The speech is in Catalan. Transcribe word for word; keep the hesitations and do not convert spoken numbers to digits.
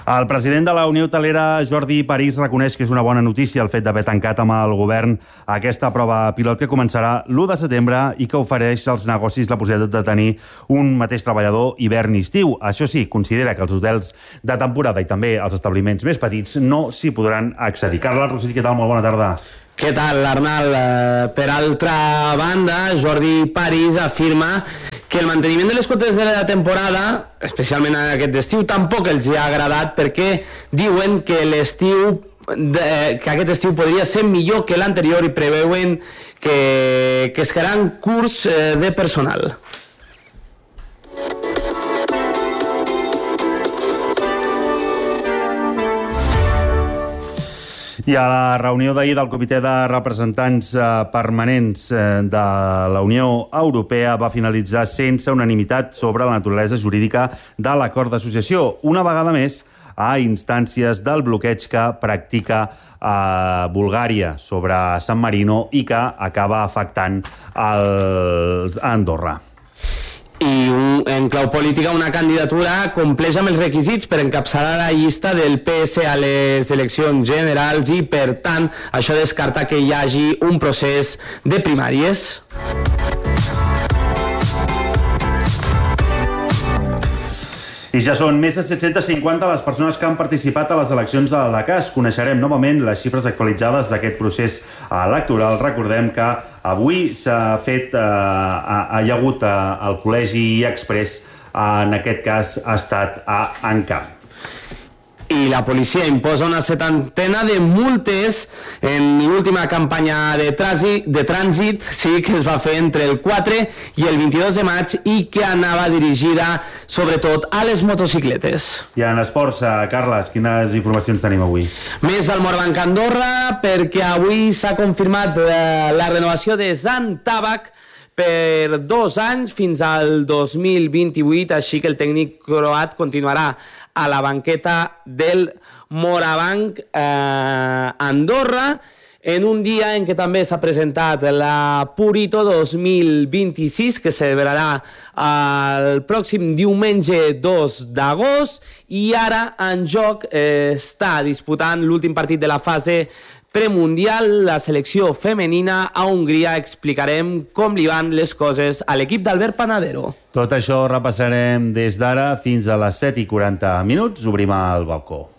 El president de la Unió Hotelera, Jordi París, reconeix que és una bona notícia el fet d'haver tancat amb el govern aquesta prova pilot que començarà l'u de setembre i que ofereix als negocis la possibilitat de tenir un mateix treballador hivern i estiu. Això sí, considera que els hotels de temporada i també els establiments més petits no s'hi podran accedir. Carla Rossell, què tal? Molt bona tarda. Què tal, Arnal? Per altra banda, Jordi París afirma que el manteniment de les quotes de la temporada, especialment en aquest estiu, tampoc els hi ha agradat perquè diuen que l'estiu de, que aquest estiu podria ser millor que l'anterior i preveuen que, que es quedaran curts de personal. I a la reunió d'ahir del Comitè de Representants eh, Permanents eh, de la Unió Europea va finalitzar sense unanimitat sobre la naturalesa jurídica de l'acord d'associació. Una vegada més, a instàncies del bloqueig que practica eh, Bulgària sobre San Marino i que acaba afectant el, Andorra. I en clau política una candidatura compleix amb els requisits per encapçalar la llista del P S a les eleccions generals i, per tant, això descarta que hi hagi un procés de primàries. I ja són més de set-cents cinquanta les persones que han participat a les eleccions de la C A S. Coneixerem novament les xifres actualitzades d'aquest procés electoral. Recordem que avui s'ha fet, eh, hi ha hagut eh, el Col·legi Express, en aquest cas ha estat a Encamp. I la policia imposa una setantena de multes en l'última campanya de trànsit, de trànsit sí, que es va fer entre el quatre i el vint-i-dos de maig i que anava dirigida sobretot a les motocicletes. I en esports, Carles, quines informacions tenim avui? Més del Morabanc Andorra, perquè avui s'ha confirmat la renovació de Jan Tabak per dos anys fins al dos mil vint-i-vuit, així que el tècnic croat continuarà a la banqueta del Morabanc eh, Andorra, en un dia en què també s'ha presentat la Purito dos mil vint-i-sis, que se celebrarà el pròxim diumenge dos d'agost, i ara en joc eh, està disputant l'últim partit de la fase premundial, la selecció femenina a Hongria. Explicarem com li van les coses a l'equip d'Albert Panadero. Tot això repassarem des d'ara fins a les set i quaranta minuts. Obrim el balcó.